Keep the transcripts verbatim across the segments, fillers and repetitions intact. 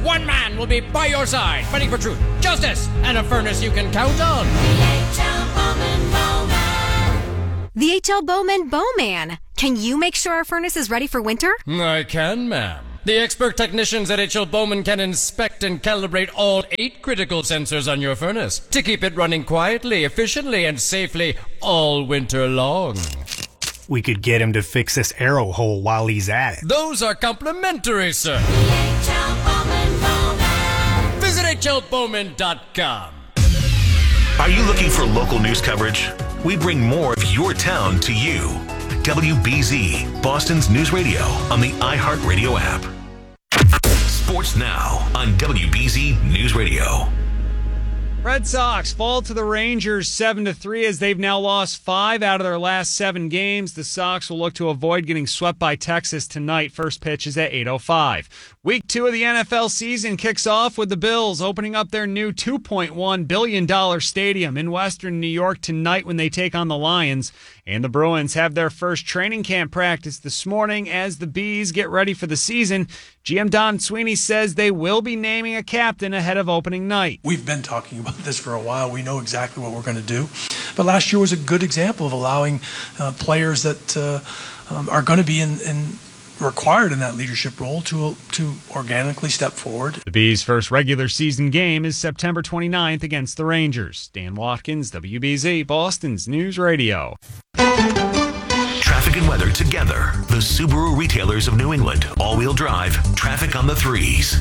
one man will be by your side, fighting for truth, justice, and a furnace you can count on. The H L Bowman Bowman. The H L Bowman Bowman. Can you make sure our furnace is ready for winter? I can, ma'am. The expert technicians at H L Bowman can inspect and calibrate all eight critical sensors on your furnace to keep it running quietly, efficiently, and safely all winter long. We could get him to fix this arrow hole while he's at it. Those are complimentary, sir. The H L Bowman Bowman. Visit H L Bowman dot com. Are you looking for local news coverage? We bring more of your town to you. W B Z, Boston's news radio on the iHeartRadio app. Sports now on W B Z News Radio. Red Sox fall to the Rangers seven to three as they've now lost five out of their last seven games. The Sox will look to avoid getting swept by Texas tonight. First pitch is at eight oh five. Week two of the N F L season kicks off with the Bills opening up their new two point one billion dollars stadium in Western New York tonight when they take on the Lions. And the Bruins have their first training camp practice this morning as the Bees get ready for the season. G M Don Sweeney says they will be naming a captain ahead of opening night. We've been talking about this for a while. We know exactly what we're going to do. But last year was a good example of allowing uh, players that uh, um, are going to be in, in required in that leadership role to to organically step forward. The Bees' first regular season game is September twenty-ninth against the Rangers. Dan Watkins, W B Z, Boston's News Radio. Traffic and weather together. The Subaru retailers of New England. All-wheel drive. Traffic on the threes.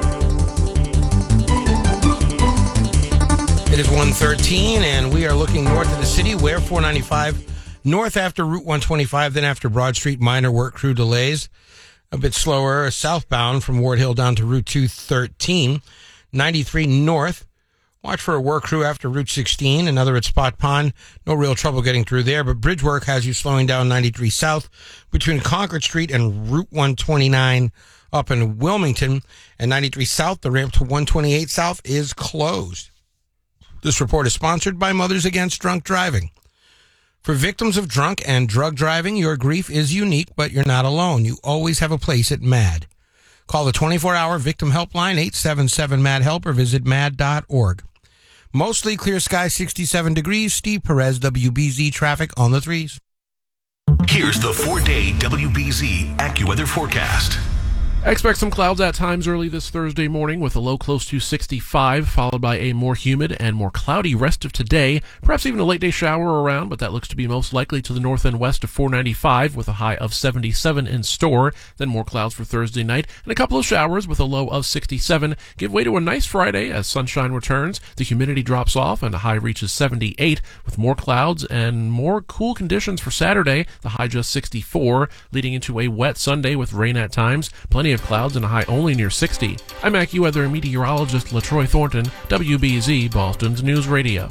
It is one thirteen, and we are looking north of the city where four ninety-five north after Route one twenty-five, then after Broad Street, minor work crew delays. A bit slower southbound from Ward Hill down to Route two thirteen. ninety-three north. Watch for a work crew after Route sixteen. Another at Spot Pond. No real trouble getting through there, but bridge work has you slowing down ninety-three south between Concord Street and Route one twenty-nine up in Wilmington. And ninety-three south, the ramp to one twenty-eight south is closed. This report is sponsored by Mothers Against Drunk Driving. For victims of drunk and drug driving, your grief is unique, but you're not alone. You always have a place at MAD. Call the twenty-four hour victim helpline, eight seven seven M A D HELP, or visit mad dot org. Mostly clear sky, sixty-seven degrees. Steve Perez, W B Z traffic on the threes. Here's the four-day W B Z AccuWeather forecast. Expect some clouds at times early this Thursday morning with a low close to sixty-five, followed by a more humid and more cloudy rest of today. Perhaps even a late day shower around, but that looks to be most likely to the north and west of four ninety-five with a high of seventy-seven in store. Then more clouds for Thursday night and a couple of showers with a low of sixty-seven. Give way to a nice Friday as sunshine returns. The humidity drops off and the high reaches seventy-eight with more clouds and more cool conditions for Saturday. The high just sixty-four, leading into a wet Sunday with rain at times. Plenty of clouds and a high only near sixty. I'm AccuWeather meteorologist LaTroy Thornton, W B Z, Boston's News Radio.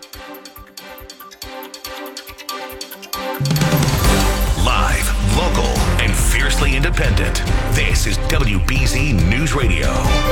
Live, local, and fiercely independent. This is W B Z News Radio.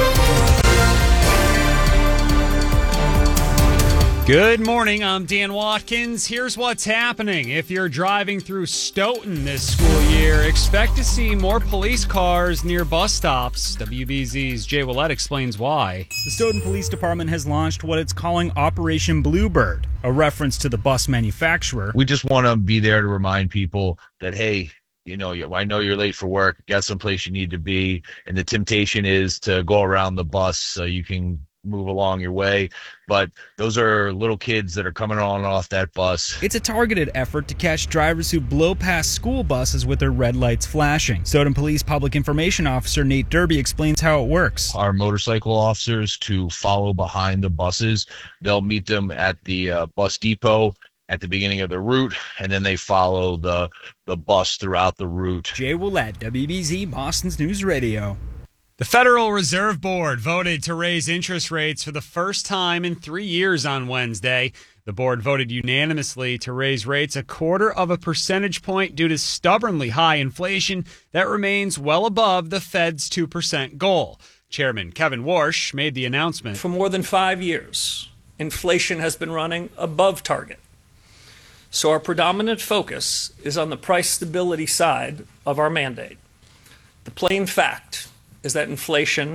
Good morning, I'm Dan Watkins. Here's what's happening. If you're driving through Stoughton this school year, expect to see more police cars near bus stops. W B Z's Jay Willett explains why. The Stoughton Police Department has launched what it's calling Operation Bluebird, a reference to the bus manufacturer. We just want to be there to remind people that, hey, you know, I know you're late for work, get someplace you need to be, and the temptation is to go around the bus so you can move along your way, but those are little kids that are coming on and off that bus. It's a targeted effort to catch drivers who blow past school buses with their red lights flashing. Stoughton Police Public Information Officer Nate Derby explains how it works. Our motorcycle officers to follow behind the buses. They'll meet them at the uh, bus depot at the beginning of the route, and then they follow the the bus throughout the route. Jay Willett, W B Z, Boston's News Radio. The Federal Reserve Board voted to raise interest rates for the first time in three years on Wednesday. The board voted unanimously to raise rates a quarter of a percentage point due to stubbornly high inflation that remains well above the Fed's two percent goal. Chairman Kevin Warsh made the announcement. For more than five years, inflation has been running above target. So our predominant focus is on the price stability side of our mandate. The plain fact is that inflation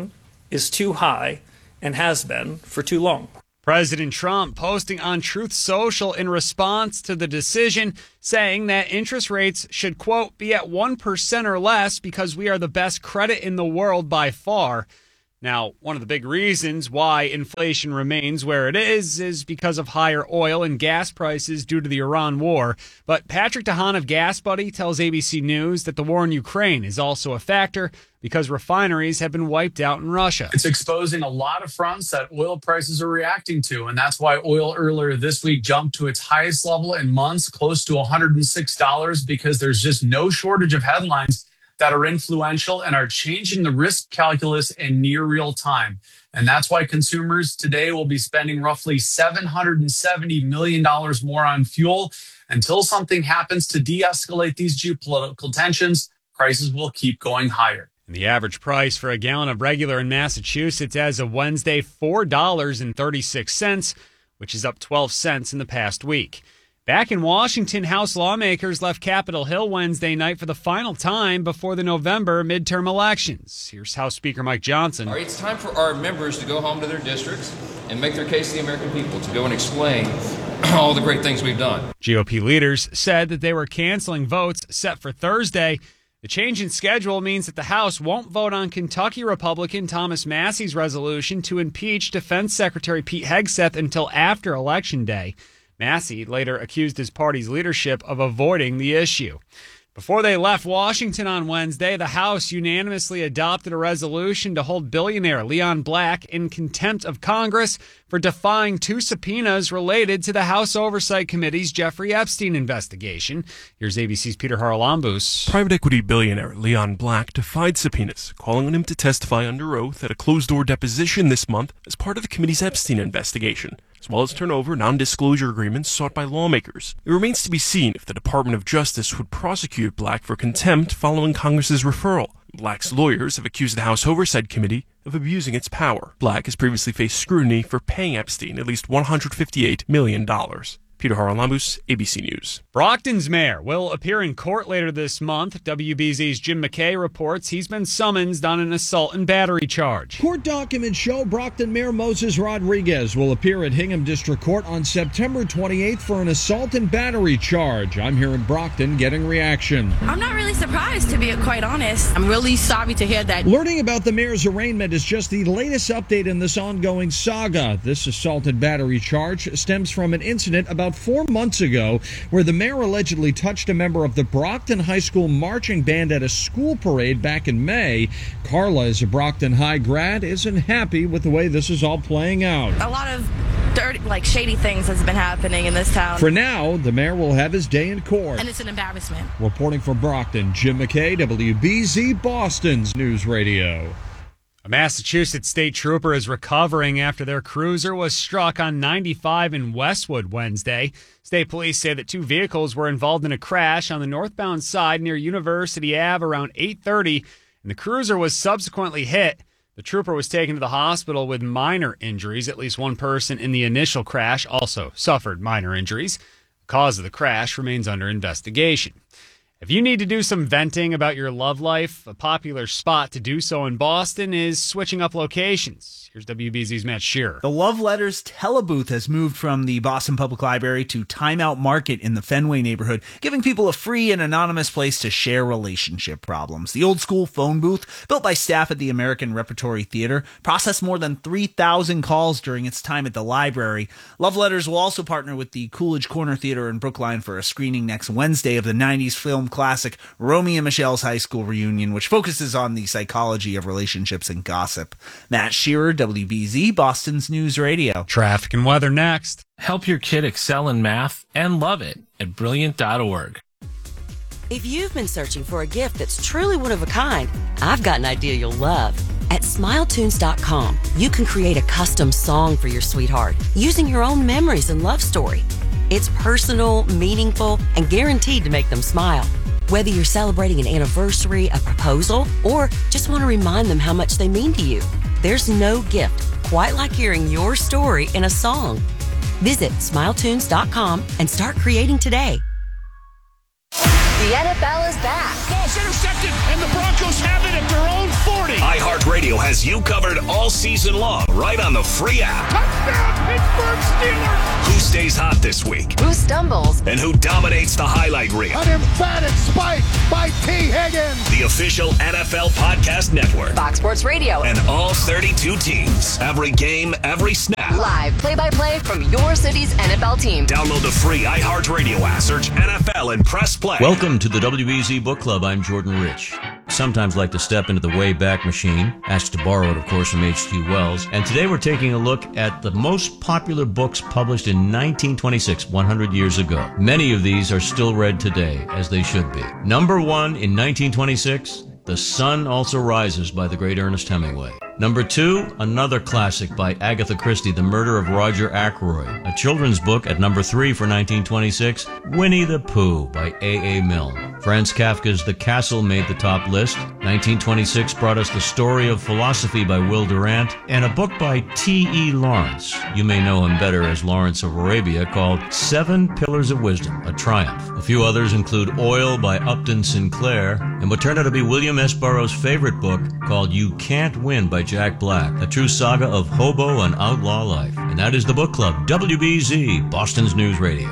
is too high and has been for too long. President Trump posting on Truth Social in response to the decision, saying that interest rates should, quote, be at one percent or less because we are the best credit in the world by far. Now, one of the big reasons why inflation remains where it is is because of higher oil and gas prices due to the Iran war. But Patrick DeHaan of Gas Buddy tells A B C News that the war in Ukraine is also a factor because refineries have been wiped out in Russia. It's exposing a lot of fronts that oil prices are reacting to, and that's why oil earlier this week jumped to its highest level in months, close to one hundred six dollars, because there's just no shortage of headlines that are influential and are changing the risk calculus in near real time. And that's why consumers today will be spending roughly seven hundred seventy million dollars more on fuel. Until something happens to de-escalate these geopolitical tensions, prices will keep going higher. The average price for a gallon of regular in Massachusetts as of Wednesday, four dollars and thirty-six cents, which is up twelve cents in the past week. Back in Washington, House lawmakers left Capitol Hill Wednesday night for the final time before the November midterm elections. Here's House Speaker Mike Johnson. All right, it's time for our members to go home to their districts and make their case to the American people, to go and explain all the great things we've done. G O P leaders said that they were canceling votes set for Thursday. The change in schedule means that the House won't vote on Kentucky Republican Thomas Massey's resolution to impeach Defense Secretary Pete Hegseth until after Election Day. Massey later accused his party's leadership of avoiding the issue. Before they left Washington on Wednesday, the House unanimously adopted a resolution to hold billionaire Leon Black in contempt of Congress for defying two subpoenas related to the House Oversight Committee's Jeffrey Epstein investigation. Here's A B C's Peter Haralambous. Private equity billionaire Leon Black defied subpoenas, calling on him to testify under oath at a closed-door deposition this month as part of the committee's Epstein investigation, as well as turn over non-disclosure agreements sought by lawmakers. It remains to be seen if the Department of Justice would prosecute Black for contempt following Congress's referral. Black's lawyers have accused the House Oversight Committee of abusing its power. Black has previously faced scrutiny for paying Epstein at least one hundred fifty-eight million dollars. Peter Haralambous, A B C News. Brockton's mayor will appear in court later this month. W B Z's Jim McKay reports he's been summoned on an assault and battery charge. Court documents show Brockton Mayor Moses Rodriguez will appear at Hingham District Court on September twenty-eighth for an assault and battery charge. I'm here in Brockton getting reaction. I'm not really surprised, to be quite honest. I'm really sorry to hear that. Learning about the mayor's arraignment is just the latest update in this ongoing saga. This assault and battery charge stems from an incident about four months ago where the mayor allegedly touched a member of the Brockton High School marching band at a school parade back in May. Carla is a Brockton High grad, isn't happy with the way this is all playing out. A lot of dirty, like shady things has been happening in this town. For now, the mayor will have his day in court. And it's an embarrassment. Reporting from Brockton, Jim McKay, W B Z Boston's News Radio. A Massachusetts state trooper is recovering after their cruiser was struck on ninety-five in Westwood Wednesday. State police say that two vehicles were involved in a crash on the northbound side near University Avenue around eight thirty, and the cruiser was subsequently hit. The trooper was taken to the hospital with minor injuries. At least one person in the initial crash also suffered minor injuries. The cause of the crash remains under investigation. If you need to do some venting about your love life, a popular spot to do so in Boston is switching up locations. Here's W B Z's Matt Shearer. The Love Letters telebooth has moved from the Boston Public Library to Time Out Market in the Fenway neighborhood, giving people a free and anonymous place to share relationship problems. The old school phone booth, built by staff at the American Repertory Theater, processed more than three thousand calls during its time at the library. Love Letters will also partner with the Coolidge Corner Theater in Brookline for a screening next Wednesday of the nineties film classic Romy and Michelle's High School Reunion, which focuses on the psychology of relationships and gossip. Matt Shearer, W B Z, Boston's News Radio. Traffic and weather next. Help your kid excel in math and love it at brilliant dot org. If you've been searching for a gift that's truly one of a kind, I've got an idea you'll love. At smile tunes dot com, you can create a custom song for your sweetheart using your own memories and love story. It's personal, meaningful, and guaranteed to make them smile. Whether you're celebrating an anniversary, a proposal, or just want to remind them how much they mean to you, there's no gift quite like hearing your story in a song. Visit smile tunes dot com and start creating today. The N F L is back. Ball's intercepted. and the Broncos have it at their own forty. iHeartRadio has you covered all season long, right on the free app. Touchdown, Pittsburgh Steelers! Who stays hot this week? Who stumbles? And who dominates the highlight reel? An emphatic spike by T. Higgins. The official N F L Podcast Network. Fox Sports Radio. And all thirty-two teams. Every game, every snap. Live play-by-play from your city's N F L team. Download the free iHeartRadio app. Search N F L and press play. Welcome to the W B Z Book Club. I'm Jordan Rich. Sometimes like to step into the Wayback Machine, asked to borrow it, of course, from H G Wells. And today we're taking a look at the most popular books published in nineteen twenty-six, one hundred years ago. Many of these are still read today, as they should be. Number one in nineteen twenty-six, The Sun Also Rises by the great Ernest Hemingway. Number two, another classic by Agatha Christie, The Murder of Roger Ackroyd. A children's book at number three for nineteen twenty-six, Winnie the Pooh by A A. Milne. Franz Kafka's The Castle made the top list. nineteen twenty-six brought us The Story of Philosophy by Will Durant, and a book by T E. Lawrence. You may know him better as Lawrence of Arabia, called Seven Pillars of Wisdom, a Triumph. A few others include Oil by Upton Sinclair, and what turned out to be William S. Burroughs' favorite book, called You Can't Win by Jack Black, a true saga of hobo and outlaw life. And that is the Book Club, W B Z, Boston's News Radio.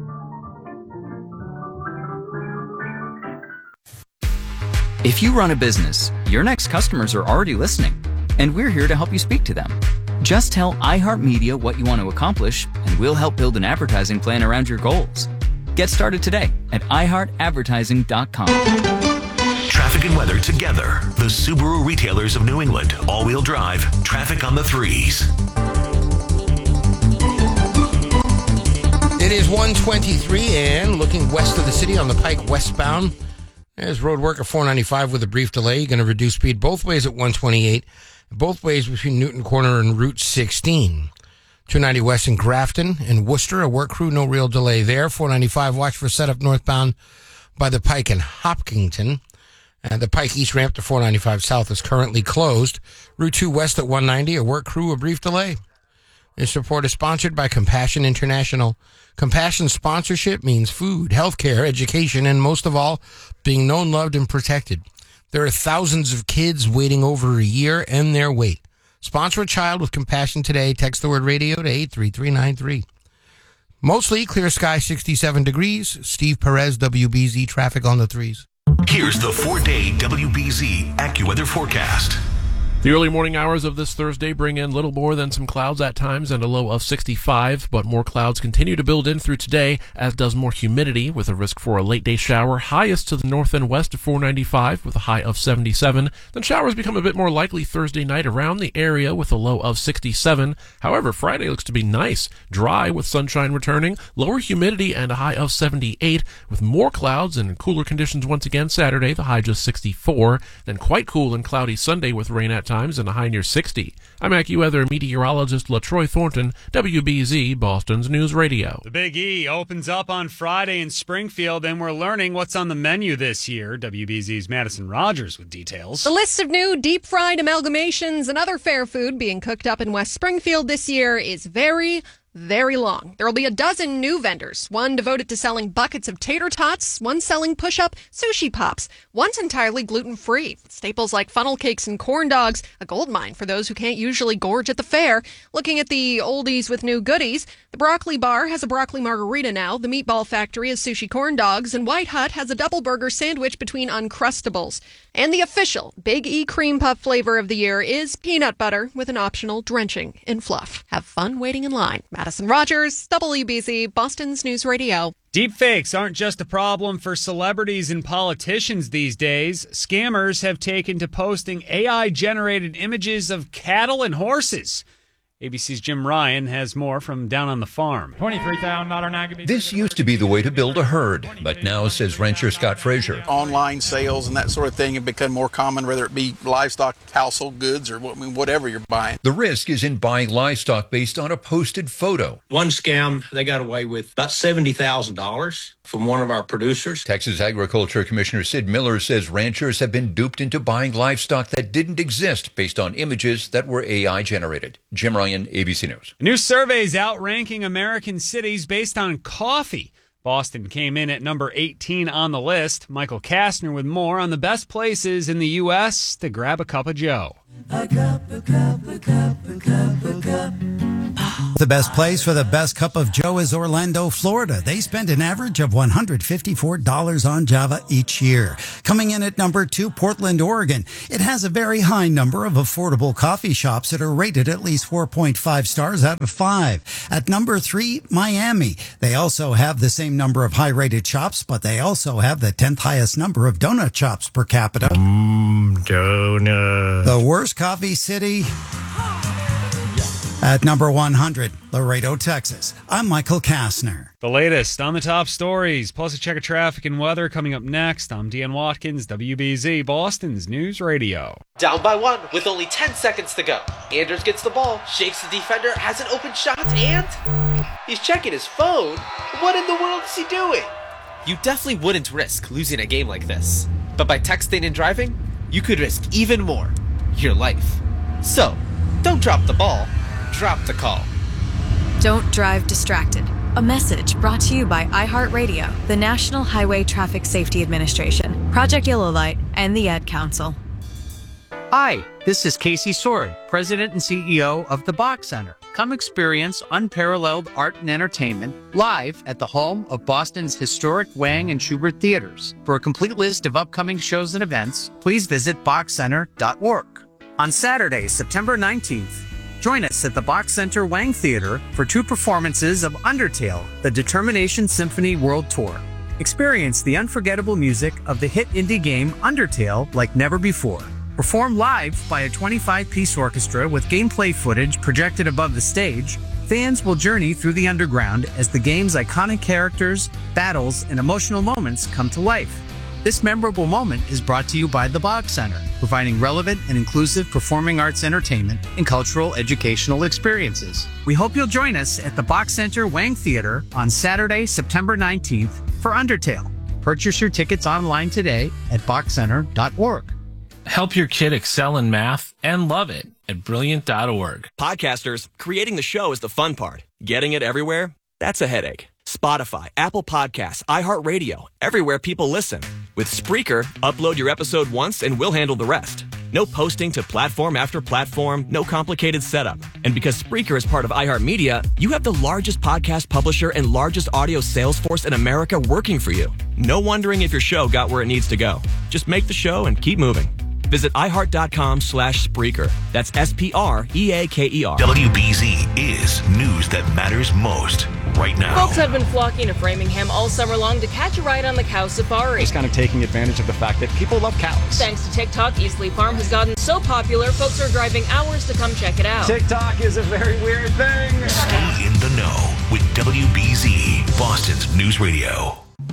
If you run a business, your next customers are already listening, and we're here to help you speak to them. Just tell iHeartMedia what you want to accomplish, and we'll help build an advertising plan around your goals. Get started today at i heart advertising dot com. Traffic and weather together. The Subaru retailers of New England. All-wheel drive. Traffic on the threes. It is one twenty-three, and looking west of the city on the Pike westbound, there's road work at four ninety-five with a brief delay. You're going to reduce speed both ways at one twenty-eight, both ways between Newton Corner and Route sixteen. two ninety west in Grafton and Worcester, a work crew, no real delay there. four ninety-five, watch for setup northbound by the Pike in Hopkinton. And the Pike East ramp to four ninety-five south is currently closed. Route two west at one ninety, a work crew, a brief delay. This report is sponsored by Compassion International. Compassion sponsorship means food, healthcare, education, and most of all, being known, loved, and protected. There are thousands of kids waiting over a year and their wait. Sponsor a child with Compassion today. Text the word radio to eight three three nine three. Mostly clear sky, sixty-seven degrees. Steve Perez, W B Z, traffic on the threes. Here's the four-day W B Z AccuWeather forecast. The early morning hours of this Thursday bring in little more than some clouds at times and a low of sixty-five, but more clouds continue to build in through today, as does more humidity, with a risk for a late-day shower, highest to the north and west of four ninety-five, with a high of seventy-seven. Then showers become a bit more likely Thursday night around the area, with a low of sixty-seven. However, Friday looks to be nice, dry with sunshine returning, lower humidity, and a high of seventy-eight, with more clouds and cooler conditions once again Saturday, the high just sixty-four. Then quite cool and cloudy Sunday with rain at times and a high near sixty. I'm AccuWeather meteorologist LaTroy Thornton, W B Z, Boston's News Radio. The Big E opens up on Friday in Springfield, and we're learning what's on the menu this year. W B Z's Madison Rogers with details. The list of new deep-fried amalgamations and other fair food being cooked up in West Springfield this year is very, very long. There will be a dozen new vendors, one devoted to selling buckets of tater tots, one selling push-up sushi pops, one's entirely gluten-free. Staples like funnel cakes and corn dogs, a gold mine for those who can't usually gorge at the fair. Looking at the oldies with new goodies, the Broccoli Bar has a broccoli margarita now, the Meatball Factory has sushi corn dogs, and White Hut has a double burger sandwich between Uncrustables. And the official Big E cream puff flavor of the year is peanut butter with an optional drenching in fluff. Have fun waiting in line. Madison Rogers, W B Z, Boston's News Radio. Deepfakes aren't just a problem for celebrities and politicians these days. Scammers have taken to posting A I-generated images of cattle and horses. A B C's Jim Ryan has more from down on the farm. twenty-three thousand dollars This used to be the way to build a herd, but now, says rancher Scott Frazier, online sales and that sort of thing have become more common, whether it be livestock, household goods, or whatever you're buying. The risk is in buying livestock based on a posted photo. One scam, they got away with about seventy thousand dollars from one of our producers. Texas Agriculture Commissioner Sid Miller says ranchers have been duped into buying livestock that didn't exist based on images that were A I generated. Jim Ryan, A B C News. A new survey is outranking American cities based on coffee. Boston came in at number eighteen on the list. Michael Kastner with more on the best places in the U S to grab a cup of Joe. A cup, a cup, a cup, a cup, a cup. The best place for the best cup of Joe is Orlando, Florida. They spend an average of one hundred fifty-four dollars on Java each year. Coming in at number two, Portland, Oregon. It has a very high number of affordable coffee shops that are rated at least four point five stars out of five. At number three, Miami. They also have the same number of high-rated shops, but they also have the tenth highest number of donut shops per capita. Mmm, donut. The worst coffee city? At number one hundred, Laredo, Texas. I'm Michael Kastner. The latest on the top stories, plus a check of traffic and weather coming up next. I'm Dan Watkins, W B Z, Boston's News Radio. Down by one with only ten seconds to go. Anders gets the ball, shakes the defender, has an open shot, and he's checking his phone. What in the world is he doing? You definitely wouldn't risk losing a game like this. But by texting and driving, you could risk even more. Your life. So, don't drop the ball. Drop the call. Don't drive distracted. A message brought to you by iHeartRadio, the National Highway Traffic Safety Administration, Project Yellow Light, and the Ad Council. Hi, this is Casey Sword, President and C E O of the Bach Center. Come experience unparalleled art and entertainment live at the home of Boston's historic Wang and Schubert theaters. For a complete list of upcoming shows and events, please visit bach center dot org. On Saturday, September nineteenth, join us at the Bach Center Wang Theater for two performances of Undertale, the Determination Symphony World Tour. Experience the unforgettable music of the hit indie game Undertale like never before. Performed live by a twenty-five piece orchestra with gameplay footage projected above the stage, fans will journey through the underground as the game's iconic characters, battles, and emotional moments come to life. This memorable moment is brought to you by the Bach Center, providing relevant and inclusive performing arts entertainment and cultural educational experiences. We hope you'll join us at the Bach Center Wang Theater on Saturday, September nineteenth for Undertale. Purchase your tickets online today at bach center dot org. Help your kid excel in math and love it at brilliant dot org. Podcasters, creating the show is the fun part. Getting it everywhere? That's a headache. Spotify, Apple Podcasts, iHeartRadio, everywhere people listen. With Spreaker, upload your episode once and we'll handle the rest. No posting to platform after platform, no complicated setup. And because Spreaker is part of iHeartMedia, you have the largest podcast publisher and largest audio sales force in America working for you. No wondering if your show got where it needs to go. Just make the show and keep moving. Visit iHeart.com slash Spreaker. That's S P R E A K E R. W B Z is news that matters most right now. Folks have been flocking to Framingham all summer long to catch a ride on the cow safari. Just kind of taking advantage of the fact that people love cows. Thanks to TikTok, Eastleigh Farm has gotten so popular, folks are driving hours to come check it out. TikTok is a very weird thing. Stay in the know with W B Z, Boston's News Radio.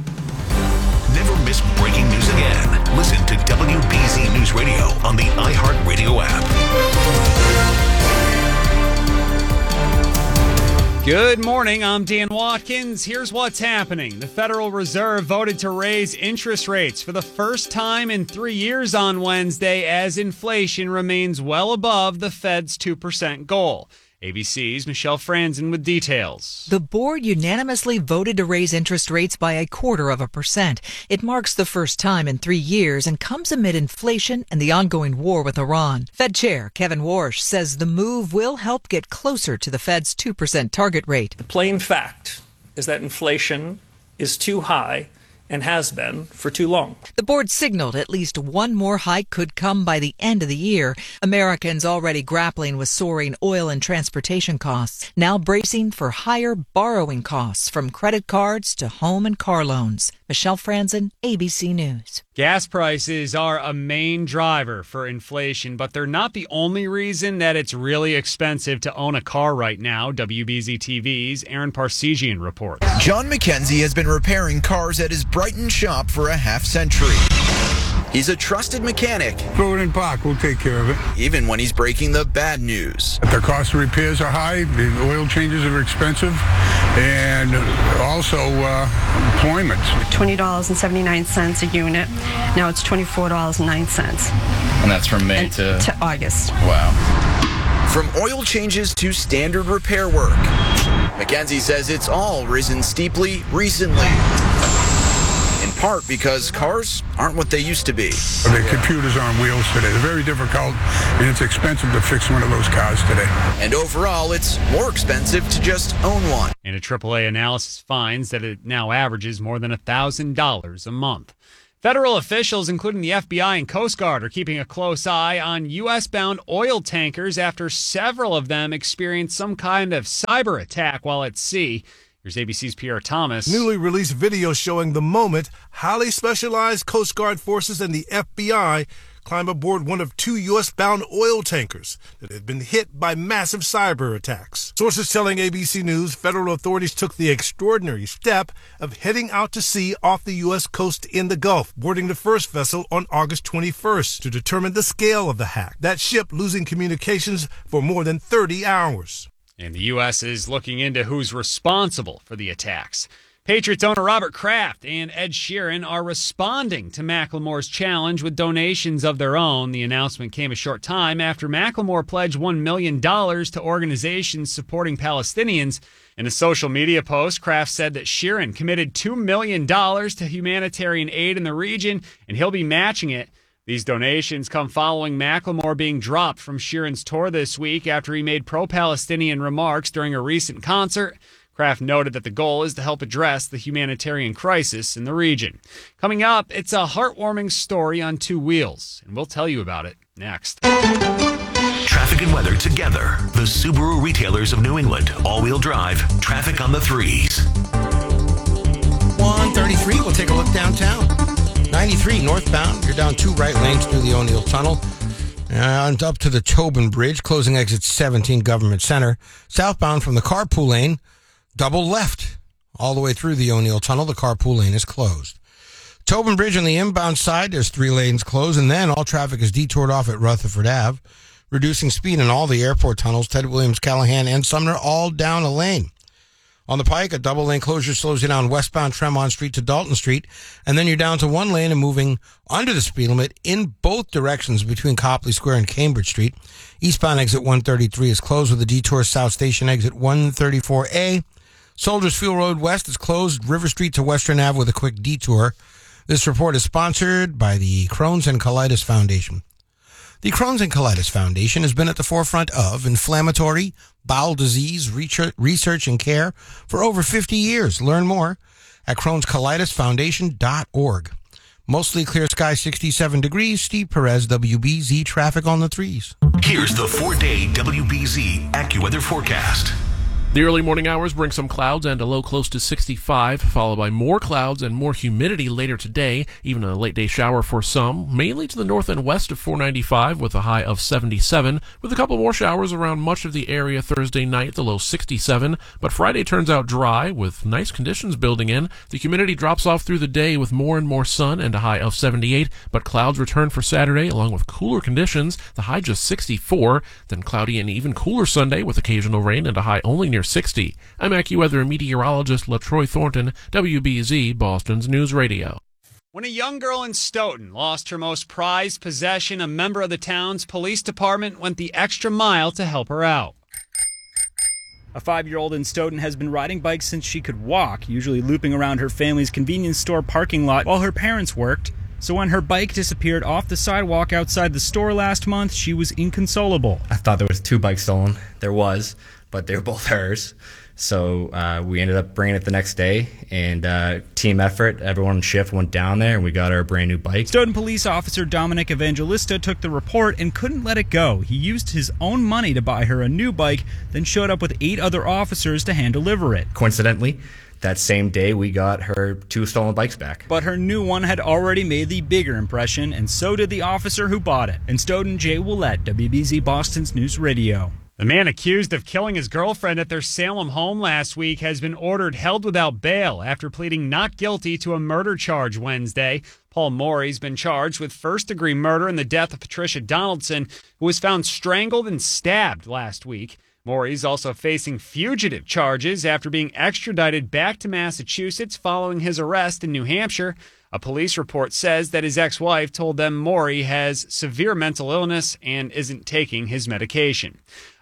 Never miss breaking news again. Listen to W B Z News Radio on the iHeartRadio app. Good morning. I'm Dan Watkins. Here's what's happening. The Federal Reserve voted to raise interest rates for the first time in three years on Wednesday as inflation remains well above the Fed's two percent goal. A B C's Michelle Franzen with details. The board unanimously voted to raise interest rates by a quarter of a percent. It marks the first time in three years and comes amid inflation and the ongoing war with Iran. Fed Chair Kevin Warsh says the move will help get closer to the Fed's two percent target rate. The plain fact is that inflation is too high and has been for too long. The board signaled at least one more hike could come by the end of the year. Americans already grappling with soaring oil and transportation costs, now bracing for higher borrowing costs from credit cards to home and car loans. Michelle Franzen, A B C News. Gas prices are a main driver for inflation, but they're not the only reason that it's really expensive to own a car right now. W B Z T V's Aaron Parsegian reports. John McKenzie has been repairing cars at his Brighton shop for a half century. He's a trusted mechanic. Throw it in park, we'll take care of it. Even when he's breaking the bad news. The cost of repairs are high, the oil changes are expensive, and also uh, employment. twenty dollars and seventy-nine cents a unit. Now it's twenty-four dollars and nine cents. And that's from May and to... to August. Wow. From oil changes to standard repair work. McKenzie says it's all risen steeply recently. In part because cars aren't what they used to be. The computers are on wheels today. They're very difficult, and it's expensive to fix one of those cars today. And overall, it's more expensive to just own one. And a triple A analysis finds that it now averages more than one thousand dollars a month. Federal officials, including the F B I and Coast Guard, are keeping a close eye on U S-bound oil tankers after several of them experienced some kind of cyber attack while at sea. Here's A B C's Pierre Thomas. Newly released video showing the moment highly specialized Coast Guard forces and the F B I climb aboard one of two U S-bound oil tankers that had been hit by massive cyber attacks. Sources telling A B C News federal authorities took the extraordinary step of heading out to sea off the U S coast in the Gulf, boarding the first vessel on August twenty-first to determine the scale of the hack. That ship losing communications for more than thirty hours. And the U S is looking into who's responsible for the attacks. Patriots owner Robert Kraft and Ed Sheeran are responding to Macklemore's challenge with donations of their own. The announcement came a short time after Macklemore pledged one million dollars to organizations supporting Palestinians. In a social media post, Kraft said that Sheeran committed two million dollars to humanitarian aid in the region, and he'll be matching it. These donations come following Macklemore being dropped from Sheeran's tour this week after he made pro-Palestinian remarks during a recent concert. Kraft noted that the goal is to help address the humanitarian crisis in the region. Coming up, it's a heartwarming story on two wheels, and we'll tell you about it next. Traffic and weather together. The Subaru retailers of New England. All-wheel drive. Traffic on the threes. one thirty-three, we'll take a look downtown. ninety-three northbound, you're down two right lanes through the O'Neill Tunnel. And up to the Tobin Bridge, closing exit seventeen Government Center. Southbound from the carpool lane, double left. All the way through the O'Neill Tunnel, the carpool lane is closed. Tobin Bridge on the inbound side, there's three lanes closed, and then all traffic is detoured off at Rutherford Avenue, reducing speed in all the airport tunnels, Ted Williams, Callahan, and Sumner, all down a lane. On the Pike, a double lane closure slows you down westbound Tremont Street to Dalton Street, and then you're down to one lane and moving under the speed limit in both directions between Copley Square and Cambridge Street. Eastbound exit one thirty-three is closed with a detour. South Station exit one thirty-four A. Soldiers Field Road West is closed. River Street to Western Avenue with a quick detour. This report is sponsored by the Crohn's and Colitis Foundation. The Crohn's and Colitis Foundation has been at the forefront of inflammatory bowel disease research and care for over fifty years. Learn more at crohns colitis foundation dot org. Mostly clear sky, sixty-seven degrees. Steve Perez, W B Z, traffic on the threes. Here's the four-day W B Z AccuWeather forecast. The early morning hours bring some clouds and a low close to sixty-five, followed by more clouds and more humidity later today, even a late-day shower for some, mainly to the north and west of four ninety-five with a high of seventy-seven, with a couple more showers around much of the area Thursday night, the low sixty-seven, but Friday turns out dry with nice conditions building in. The humidity drops off through the day with more and more sun and a high of seventy-eight, but clouds return for Saturday along with cooler conditions, the high just sixty-four, then cloudy and even cooler Sunday with occasional rain and a high only near sixty. I'm AccuWeather meteorologist LaTroy Thornton, W B Z, Boston's News Radio. When a young girl in Stoughton lost her most prized possession, a member of the town's police department went the extra mile to help her out. A five-year-old in Stoughton has been riding bikes since she could walk, usually looping around her family's convenience store parking lot while her parents worked. So when her bike disappeared off the sidewalk outside the store last month, she was inconsolable. I thought there was two bikes stolen. There was, but they were both hers. So uh, we ended up bringing it the next day, and uh, team effort, everyone on shift went down there, and we got her a brand new bike. Stoughton police officer Dominic Evangelista took the report and couldn't let it go. He used his own money to buy her a new bike, then showed up with eight other officers to hand deliver it. Coincidentally, that same day we got her two stolen bikes back. But her new one had already made the bigger impression, and so did the officer who bought it. In Stoughton, Jay Willett, W B Z Boston's News Radio. The man accused of killing his girlfriend at their Salem home last week has been ordered held without bail after pleading not guilty to a murder charge Wednesday. Paul Morey's been charged with first-degree murder in the death of Patricia Donaldson, who was found strangled and stabbed last week. Morey's also facing fugitive charges after being extradited back to Massachusetts following his arrest in New Hampshire. A police report says that his ex-wife told them Morey has severe mental illness and isn't taking his medication.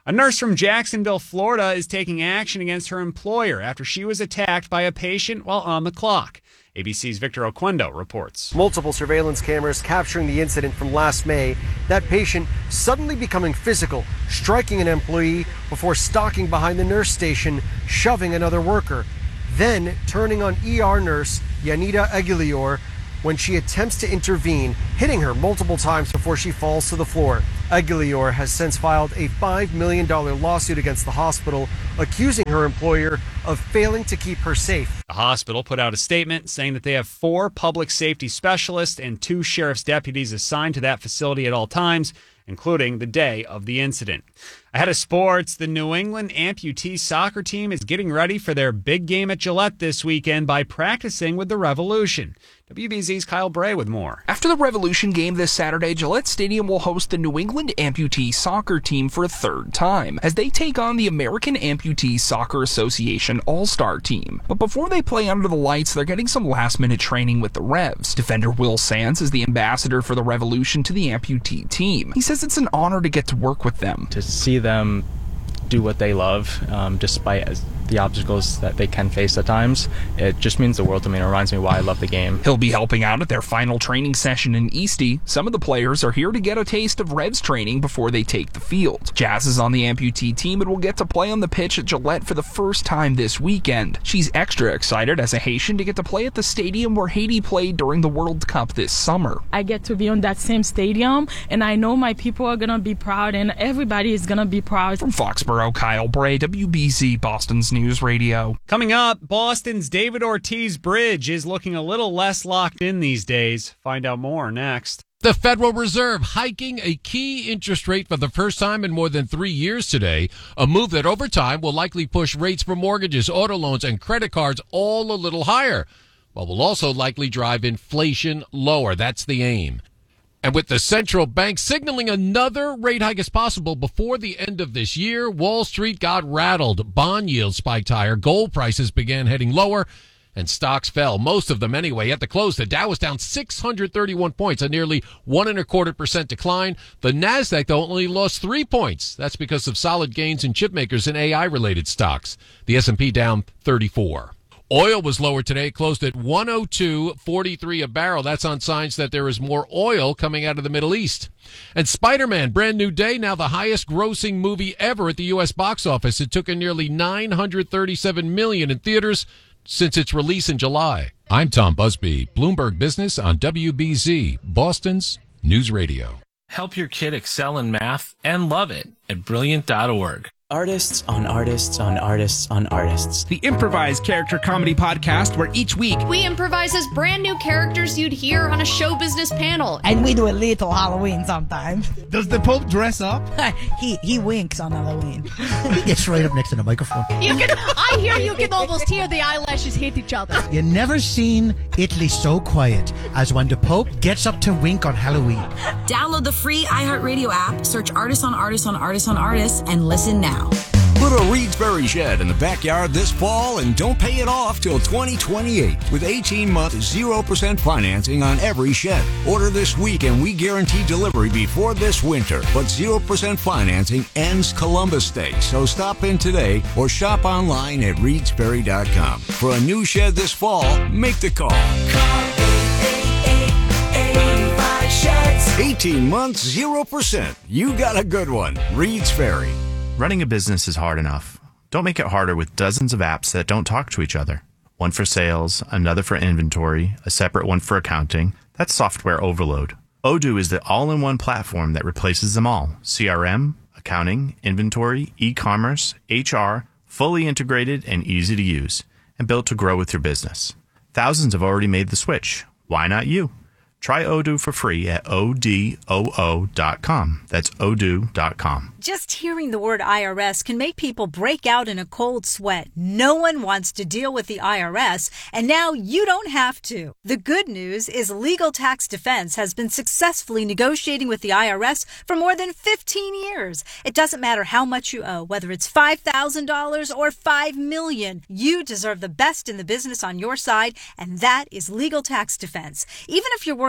A nurse from Jacksonville, Florida, is taking action against her employer after she was attacked by a patient while on the clock. A B C's Victor Oquendo reports. Multiple surveillance cameras capturing the incident from last May. That patient suddenly becoming physical, striking an employee before stalking behind the nurse station, shoving another worker. Then turning on E R nurse Yanida Aguilior when she attempts to intervene, hitting her multiple times before she falls to the floor. Aguilior has since filed a five million dollars lawsuit against the hospital, accusing her employer of failing to keep her safe. The hospital put out a statement saying that they have four public safety specialists and two sheriff's deputies assigned to that facility at all times, including the day of the incident. Ahead of sports, the New England amputee soccer team is getting ready for their big game at Gillette this weekend by practicing with the Revolution. W B Z's Kyle Bray with more. After the Revolution game this Saturday, Gillette Stadium will host the New England amputee soccer team for a third time as they take on the American Amputee Soccer Association All-Star team. But before they play under the lights, they're getting some last-minute training with the Revs. Defender Will Sands is the ambassador for the Revolution to the amputee team. He says it's an honor to get to work with them. To see them do what they love, um, despite the obstacles that they can face at times, it just means the world to me. It reminds me why I love the game. He'll be helping out at their final training session in Eastie. Some of the players are here to get a taste of Revs training before they take the field. Jazz is on the amputee team and will get to play on the pitch at Gillette for the first time this weekend. She's extra excited as a Haitian to get to play at the stadium where Haiti played during the World Cup this summer. I get to be on that same stadium, and I know my people are going to be proud, and everybody is going to be proud. From Foxborough, Kyle Bray, W B Z Boston's News Radio. Coming up, Boston's David Ortiz Bridge is looking a little less locked in these days. Find out more next. The Federal Reserve hiking a key interest rate for the first time in more than three years today, a move that over time will likely push rates for mortgages, auto loans, and credit cards all a little higher, but will also likely drive inflation lower. That's the aim. And with the central bank signaling another rate hike is possible before the end of this year, Wall Street got rattled. Bond yields spiked higher, gold prices began heading lower, and stocks fell, most of them anyway. At the close, the Dow was down six hundred thirty-one points, a nearly one and a quarter percent decline. The Nasdaq, though, only lost three points. That's because of solid gains in chip makers and A I-related stocks. The S and P down thirty-four. Oil was lower today, closed at one oh two forty-three a barrel. That's on signs that there is more oil coming out of the Middle East. And Spider-Man, brand new day, now the highest grossing movie ever at the U S box office. It took in nearly nine hundred thirty-seven million dollars in theaters since its release in July. I'm Tom Busby, Bloomberg Business on W B Z, Boston's News Radio. Help your kid excel in math and love it at brilliant dot org. Artists on artists on artists on artists. The improvised character comedy podcast where each week we improvise as brand new characters you'd hear on a show business panel. And we do a little Halloween sometimes. Does the Pope dress up? he he winks on Halloween. He gets right up next to the microphone. You can, I hear you can almost hear the eyelashes hit each other. You never seen Italy so quiet as when the Pope gets up to wink on Halloween. Download the free iHeartRadio app, search Artists on Artists on Artists on Artists, and listen now. Put a Reed's Ferry shed in the backyard this fall and don't pay it off till twenty twenty-eight with eighteen month zero percent financing on every shed. Order this week and we guarantee delivery before this winter. But zero percent financing ends Columbus Day, so stop in today or shop online at reeds ferry dot com. For a new shed this fall, make the call. Call eight eight eight, eight five sheds. eighteen months, zero percent. You got a good one. Reed's Ferry. Running a business is hard enough. Don't make it harder with dozens of apps that don't talk to each other. One for sales, another for inventory, a separate one for accounting. That's software overload. Odoo is the all-in-one platform that replaces them all. C R M, accounting, inventory, e-commerce, H R, fully integrated and easy to use, and built to grow with your business. Thousands have already made the switch. Why not you? Try Odoo for free at O D O O dot com. That's odoo dot com. Just hearing the word I R S can make people break out in a cold sweat. No one wants to deal with the I R S, and now you don't have to. The good news is Legal Tax Defense has been successfully negotiating with the I R S for more than fifteen years. It doesn't matter how much you owe, whether it's five thousand dollars or five million dollars. You deserve the best in the business on your side, and that is Legal Tax Defense. Even if you're working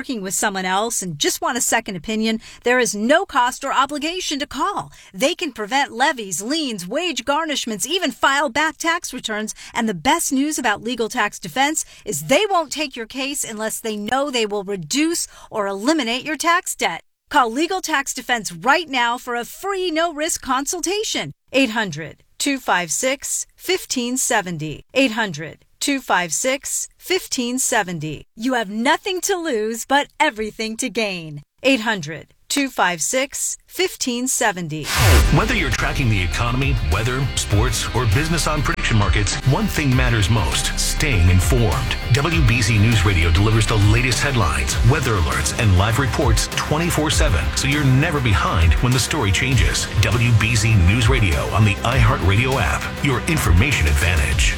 working with someone else and just want a second opinion, there is no cost or obligation to call. They can prevent levies, liens, wage garnishments, even file back tax returns. And the best news about Legal Tax Defense is they won't take your case unless they know they will reduce or eliminate your tax debt. Call Legal Tax Defense right now for a free no-risk consultation. eight hundred, two five six, one five seven zero. eight hundred, two five six, one five seven zero. You have nothing to lose but everything to gain. eight hundred, two five six, one five seven zero. Whether you're tracking the economy, weather, sports, or business on prediction markets, one thing matters most: staying informed. W B Z News Radio delivers the latest headlines, weather alerts, and live reports twenty-four seven, so you're never behind when the story changes. W B Z News Radio on the iHeartRadio app, your information advantage.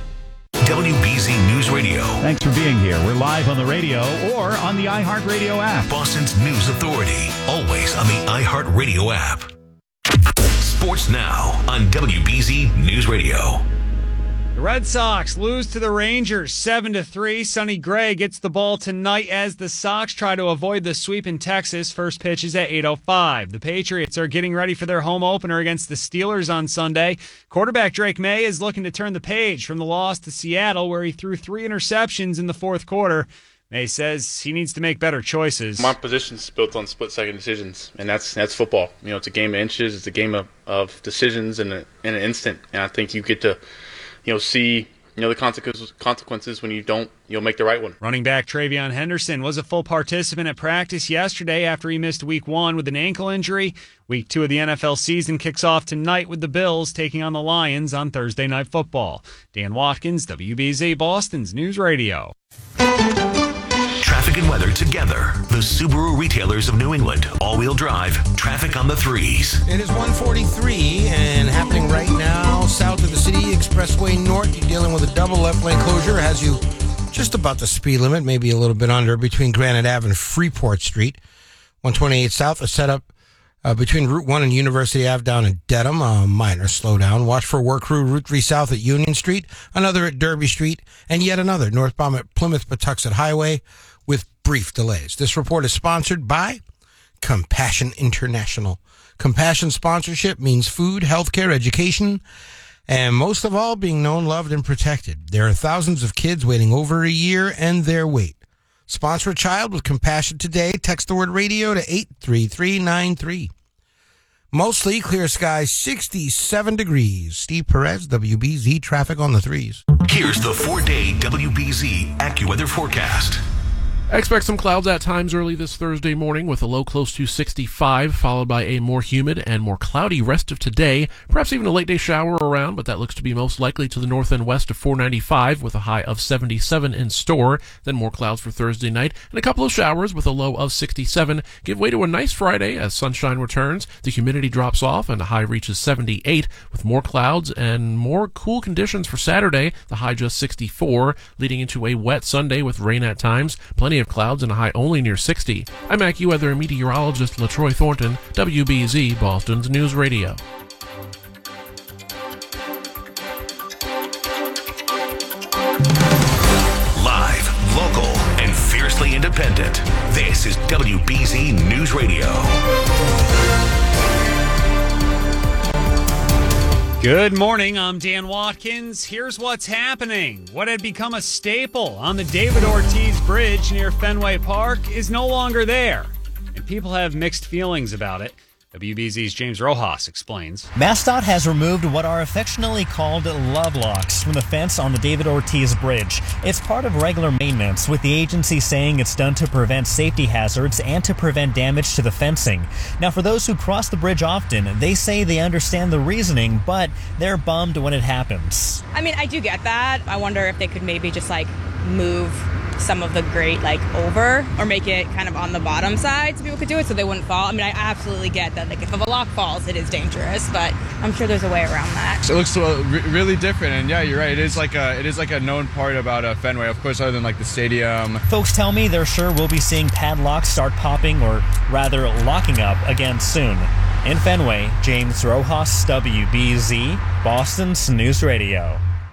W B Z News Radio. Thanks for being here. We're live on the radio or on the iHeartRadio app. Boston's news authority, always on the iHeartRadio app. Sports now on W B Z News Radio. The Red Sox lose to the Rangers seven to three. Sonny Gray gets the ball tonight as the Sox try to avoid the sweep in Texas. First pitch is at eight oh five. The Patriots are getting ready for their home opener against the Steelers on Sunday. Quarterback Drake May is looking to turn the page from the loss to Seattle, where he threw three interceptions in the fourth quarter. May says he needs to make better choices. My position's built on split-second decisions, and that's that's football. You know, it's a game of inches. It's a game of, of decisions in, a, in an instant, and I think you get to you know, see, you know, the consequences consequences when you don't, you'll make the right one. Running back Travion Henderson was a full participant at practice yesterday after he missed week one with an ankle injury. Week two of the N F L season kicks off tonight with the Bills taking on the Lions on Thursday Night Football. Dan Watkins, W B Z, Boston's News Radio. Traffic and weather together. The Subaru retailers of New England. All-wheel drive. Traffic on the threes. It is one forty-three and happening right now south of the city, Expressway North. You're dealing with a double left lane closure. It has you just about the speed limit, maybe a little bit under, between Granite Ave and Freeport Street. one twenty-eight south, a setup uh, between Route one and University Ave down in Dedham. A minor slowdown. Watch for work crew Route three south at Union Street, another at Derby Street, and yet another northbound at Plymouth-Patuxent Highway with brief delays. This report is sponsored by Compassion International. Compassion sponsorship means food, healthcare, education, and most of all, being known, loved, and protected. There are thousands of kids waiting over a year and their wait. Sponsor a child with Compassion today. Text the word radio to eight three three nine three. Mostly clear skies, sixty-seven degrees. Steve Perez, W B Z, traffic on the threes. Here's the four-day W B Z AccuWeather forecast. Expect some clouds at times early this Thursday morning with a low close to sixty-five, followed by a more humid and more cloudy rest of today. Perhaps even a late day shower around, but that looks to be most likely to the north and west of four ninety-five with a high of seventy-seven in store. Then more clouds for Thursday night and a couple of showers with a low of sixty-seven. Give way to a nice Friday as sunshine returns. The humidity drops off and the high reaches seventy-eight with more clouds and more cool conditions for Saturday. The high just sixty-four, leading into a wet Sunday with rain at times. Plenty of clouds and a high only near sixty. I'm AccuWeather meteorologist LaTroy Thornton, W B Z, Boston's News Radio. Live, local, and fiercely independent. This is W B Z News Radio. Good morning, I'm Dan Watkins. Here's what's happening. What had become a staple on the David Ortiz Bridge near Fenway Park is no longer there, and people have mixed feelings about it. W B Z's James Rojas explains. MassDOT has removed what are affectionately called love locks from the fence on the David Ortiz Bridge. It's part of regular maintenance, with the agency saying it's done to prevent safety hazards and to prevent damage to the fencing. Now, for those who cross the bridge often, they say they understand the reasoning, but they're bummed when it happens. I mean, I do get that. I wonder if they could maybe just like move some of the grate like over or make it kind of on the bottom side so people could do it so they wouldn't fall. I mean, I absolutely get that like if a lock falls, it is dangerous, but I'm sure there's a way around that. So it looks uh, re- really different, and yeah, you're right. It is like a it is like a known part about uh, Fenway, of course, other than like the stadium. Folks tell me they're sure we'll be seeing padlocks start popping or rather locking up again soon. In Fenway, James Rojas, W B Z, Boston's News Radio.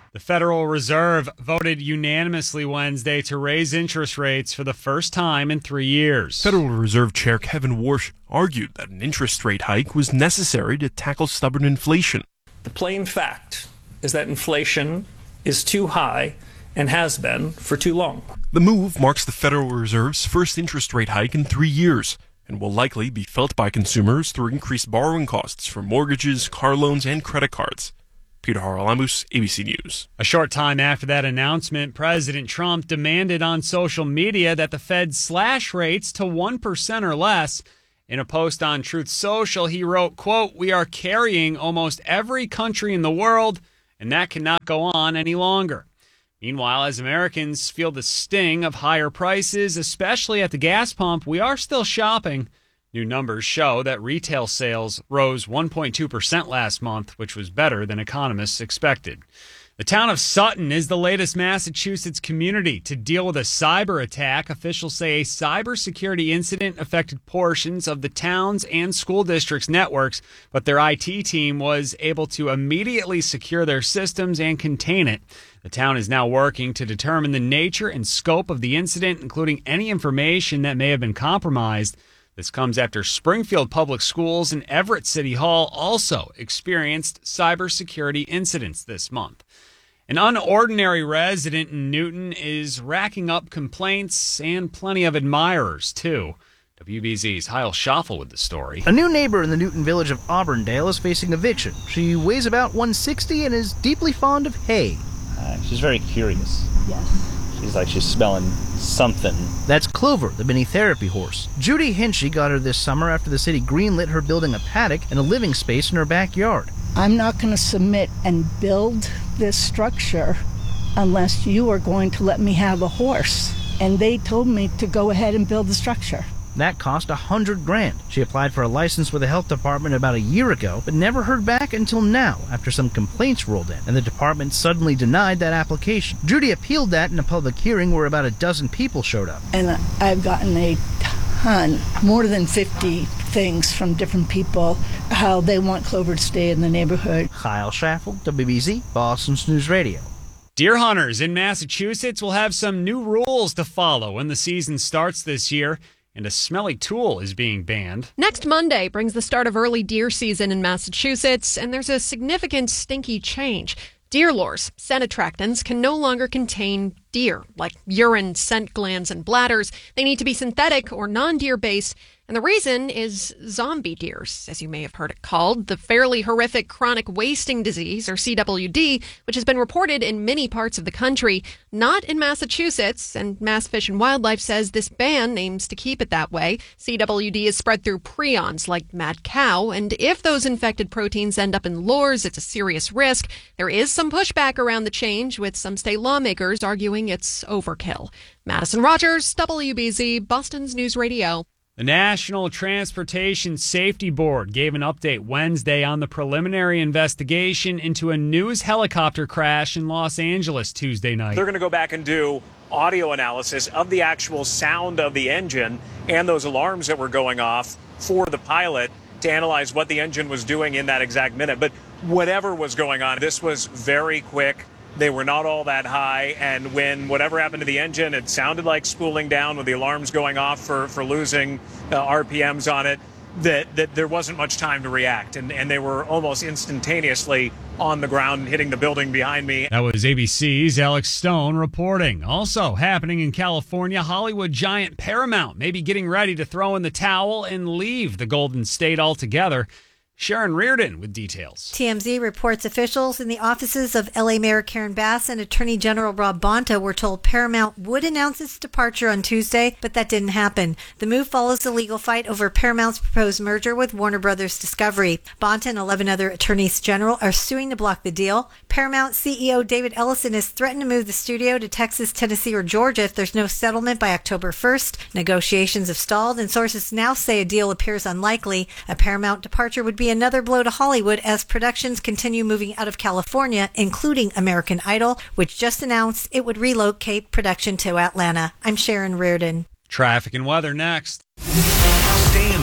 The Federal Reserve voted unanimously Wednesday to raise interest rates for the first time in three years. Federal Reserve Chair Kevin Warsh argued that an interest rate hike was necessary to tackle stubborn inflation. The plain fact is that inflation is too high and has been for too long. The move marks the Federal Reserve's first interest rate hike in three years and will likely be felt by consumers through increased borrowing costs for mortgages, car loans, and credit cards. Peter Haralamus, A B C News. A short time after that announcement, President Trump demanded on social media that the Fed slash rates to one percent or less. In a post on Truth Social, he wrote, quote, "We are carrying almost every country in the world, and that cannot go on any longer." Meanwhile, as Americans feel the sting of higher prices, especially at the gas pump, we are still shopping. New numbers show that retail sales rose one point two percent last month, which was better than economists expected. The town of Sutton is the latest Massachusetts community to deal with a cyber attack. Officials say a cybersecurity incident affected portions of the town's and school district's networks, but their I T team was able to immediately secure their systems and contain it. The town is now working to determine the nature and scope of the incident, including any information that may have been compromised. This comes after Springfield Public Schools and Everett City Hall also experienced cybersecurity incidents this month. An unordinary resident in Newton is racking up complaints and plenty of admirers, too. W B Z's Heil Schaffel with the story. A new neighbor in the Newton village of Auburndale is facing eviction. She weighs about one sixty and is deeply fond of hay. Uh, she's very curious. Yes. She's like she's smelling something. That's Clover, the mini therapy horse. Judy Hinchy got her this summer after the city greenlit her building a paddock and a living space in her backyard. I'm not going to submit and build this structure unless you are going to let me have a horse. And they told me to go ahead and build the structure. That cost a hundred grand. She applied for a license with the health department about a year ago, but never heard back until now after some complaints rolled in, and the department suddenly denied that application. Judy appealed that in a public hearing where about a dozen people showed up. And I've gotten a ton, more than fifty things from different people, how they want Clover to stay in the neighborhood. Kyle Schaffel, W B Z, Boston's News Radio. Deer hunters in Massachusetts will have some new rules to follow when the season starts this year, and a smelly tool is being banned. Next Monday brings the start of early deer season in Massachusetts, and there's a significant stinky change. Deer lures, scent attractants, can no longer contain deer, like urine, scent glands, and bladders. They need to be synthetic or non-deer based. And the reason is zombie deers, as you may have heard it called, the fairly horrific chronic wasting disease, or C W D, which has been reported in many parts of the country, not in Massachusetts, and Mass Fish and Wildlife says this ban aims to keep it that way. C W D is spread through prions like mad cow, and if those infected proteins end up in lures, it's a serious risk. There is some pushback around the change, with some state lawmakers arguing it's overkill. Madison Rogers, W B Z, Boston's News Radio. The National Transportation Safety Board gave an update Wednesday on the preliminary investigation into a news helicopter crash in Los Angeles Tuesday night. They're going to go back and do audio analysis of the actual sound of the engine and those alarms that were going off for the pilot to analyze what the engine was doing in that exact minute. But whatever was going on, this was very quick. They were not all that high, and when whatever happened to the engine, it sounded like spooling down with the alarms going off for, for losing uh, R P Ms on it, that, that there wasn't much time to react, and, and they were almost instantaneously on the ground hitting the building behind me. That was A B C's Alex Stone reporting. Also happening in California, Hollywood giant Paramount may be getting ready to throw in the towel and leave the Golden State altogether. Sharon Reardon with details. T M Z reports officials in the offices of L A Mayor Karen Bass and Attorney General Rob Bonta were told Paramount would announce its departure on Tuesday, but that didn't happen. The move follows the legal fight over Paramount's proposed merger with Warner Brothers Discovery. Bonta and eleven other attorneys general are suing to block the deal. Paramount C E O David Ellison has threatened to move the studio to Texas, Tennessee, or Georgia if there's no settlement by October first. Negotiations have stalled, and sources now say a deal appears unlikely. A Paramount departure would be another blow to Hollywood as productions continue moving out of California, including American Idol, which just announced it would relocate production to Atlanta. I'm Sharon Reardon. Traffic and weather next. Stay in the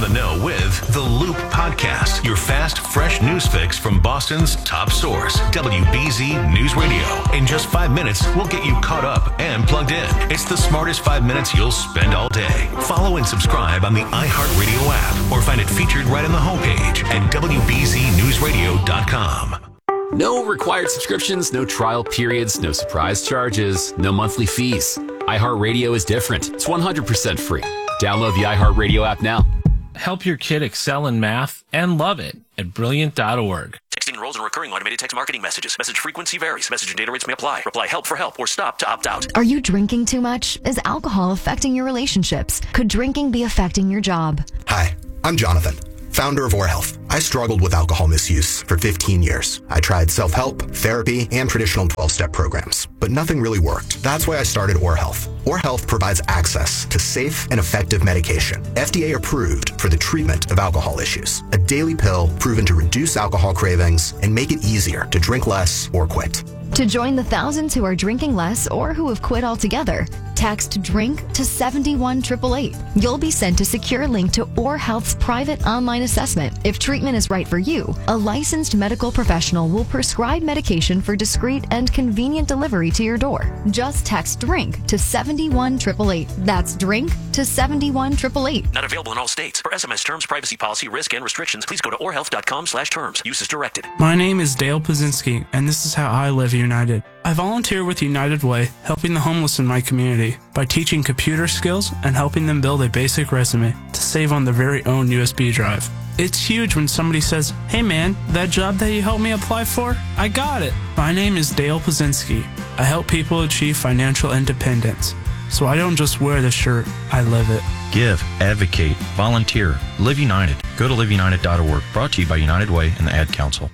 the know with The Loop Podcast, your fast, fresh news fix from Boston's top source, W B Z News Radio. In just five minutes, we'll get you caught up and plugged in. It's the smartest five minutes you'll spend all day. Follow and subscribe on the iHeartRadio app or find it featured right on the homepage at W B Z news radio dot com. No required subscriptions, no trial periods, no surprise charges, no monthly fees. iHeartRadio is different. It's one hundred percent free. Download the iHeartRadio app now. Help your kid excel in math and love it at brilliant dot org. Texting enrolls in recurring automated text marketing messages. Message frequency varies. Message and data rates may apply. Reply help for help or stop to opt out. Are you drinking too much? Is alcohol affecting your relationships? Could drinking be affecting your job? Hi, I'm Jonathan, founder of OrHealth. I struggled with alcohol misuse for fifteen years. I tried self-help, therapy, and traditional twelve-step programs, but nothing really worked. That's why I started OrHealth. OrHealth provides access to safe and effective medication, F D A approved for the treatment of alcohol issues. A daily pill proven to reduce alcohol cravings and make it easier to drink less or quit. To join the thousands who are drinking less or who have quit altogether, text DRINK to seven one eight eight eight. You'll be sent a secure link to OrHealth's private online assessment. If treatment is right for you, a licensed medical professional will prescribe medication for discreet and convenient delivery to your door. Just text DRINK to seven one eight eight eight. That's DRINK to seven one eight eight eight. Not available in all states. For S M S terms, privacy policy, risk, and restrictions, please go to orhealth dot com slash terms. Use is directed. My name is Dale Pazinski, and this is how I live United. I volunteer with United Way, helping the homeless in my community by teaching computer skills and helping them build a basic resume to save on their very own U S B drive. It's huge when somebody says, "Hey man, that job that you helped me apply for, I got it." My name is Dale Pazinski. I help people achieve financial independence. So I don't just wear the shirt, I live it. Give, advocate, volunteer, Live United. Go to live united dot org. Brought to you by United Way and the Ad Council.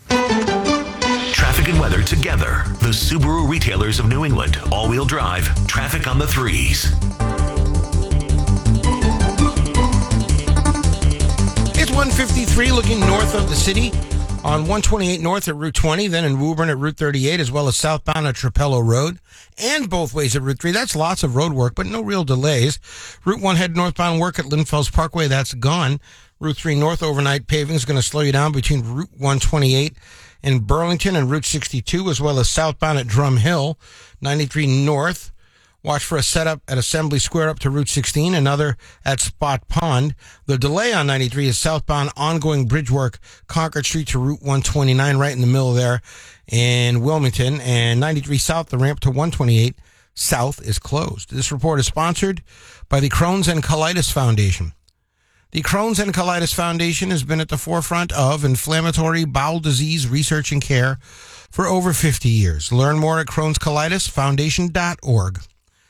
Traffic and weather together. The Subaru retailers of New England. All-wheel drive. Traffic on the threes. It's one fifty-three looking north of the city on one twenty-eight north at Route twenty, then in Woburn at Route thirty-eight, as well as southbound at Trapello Road, and both ways at Route three. That's lots of road work, but no real delays. Route one head northbound work at Linfells Parkway, that's gone. Route three north overnight paving is going to slow you down between Route one twenty-eight in Burlington and Route sixty-two, as well as southbound at Drum Hill. ninety-three north. Watch for a setup at Assembly Square up to Route sixteen, another at Spot Pond. The delay on ninety-three is southbound ongoing bridge work, Concord Street to Route one twenty-nine, right in the middle there in Wilmington. And ninety-three south, the ramp to one twenty-eight south is closed. This report is sponsored by the Crohn's and Colitis Foundation. The Crohn's and Colitis Foundation has been at the forefront of inflammatory bowel disease research and care for over fifty years. Learn more at crohns colitis foundation dot org.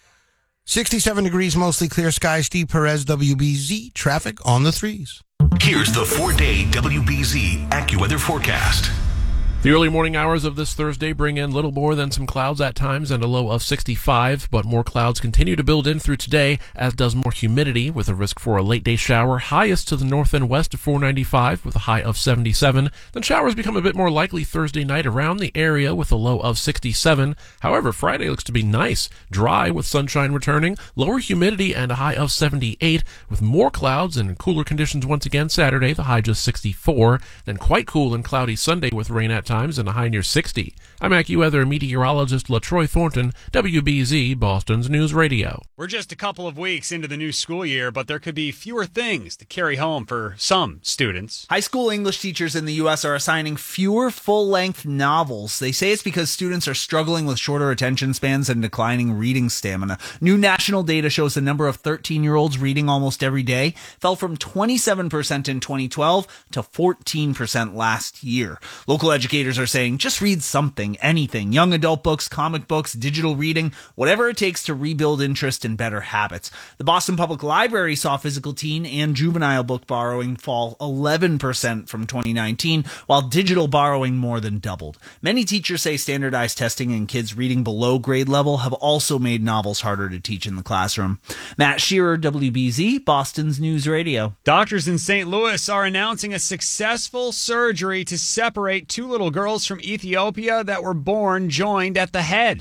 sixty-seven degrees, mostly clear skies. Steve Perez, W B Z. Traffic on the threes. Here's the four-day W B Z AccuWeather forecast. The early morning hours of this Thursday bring in little more than some clouds at times and a low of sixty-five, but more clouds continue to build in through today, as does more humidity, with a risk for a late-day shower, highest to the north and west of four ninety-five, with a high of seventy-seven. Then showers become a bit more likely Thursday night around the area, with a low of sixty-seven. However, Friday looks to be nice, dry with sunshine returning, lower humidity, and a high of seventy-eight, with more clouds and cooler conditions once again Saturday, the high just sixty-four. Then quite cool and cloudy Sunday with rain at times and a high near sixty. I'm AccuWeather meteorologist LaTroy Thornton, W B Z, Boston's News Radio. We're just a couple of weeks into the new school year, but there could be fewer things to carry home for some students. High school English teachers in the U S are assigning fewer full-length novels. They say it's because students are struggling with shorter attention spans and declining reading stamina. New national data shows the number of thirteen-year-olds reading almost every day fell from twenty-seven percent in twenty twelve to fourteen percent last year. Local educators are saying just read something, anything, young adult books, comic books, digital reading, whatever it takes to rebuild interest and better habits. The Boston Public Library saw physical teen and juvenile book borrowing fall eleven percent from twenty nineteen, while digital borrowing more than doubled. Many teachers say standardized testing and kids reading below grade level have also made novels harder to teach in the classroom. Matt Shearer, W B Z, Boston's News Radio. Doctors in Saint Louis are announcing a successful surgery to separate two little girls from Ethiopia that were born joined at the head.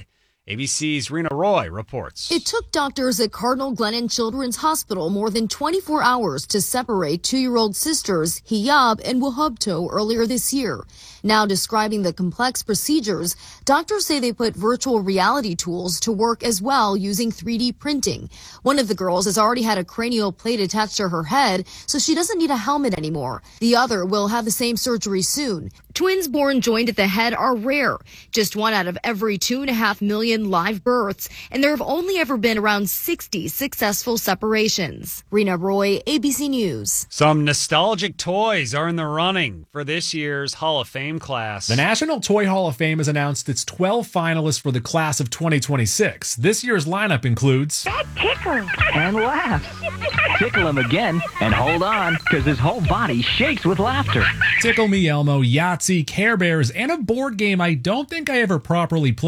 A B C's Rena Roy reports. It took doctors at Cardinal Glennon Children's Hospital more than twenty-four hours to separate two-year-old sisters Hiyab and Wahabto earlier this year. Now describing the complex procedures, doctors say they put virtual reality tools to work as well using three D printing. One of the girls has already had a cranial plate attached to her head, so she doesn't need a helmet anymore. The other will have the same surgery soon. Twins born joined at the head are rare, just one out of every two and a half million live births, and there have only ever been around sixty successful separations. Rena Roy, A B C News. Some nostalgic toys are in the running for this year's Hall of Fame class. The National Toy Hall of Fame has announced its twelve finalists for the class of twenty twenty-six. This year's lineup includes That tickles and laughs. Tickle him again and hold on, because his whole body shakes with laughter. Tickle Me Elmo, Yahtzee, Care Bears, and a board game I don't think I ever properly played.